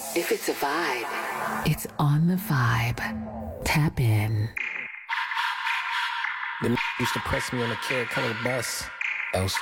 If it's a vibe, it's on the vibe. Tap in. Them used to press me on the Carrot Color bus.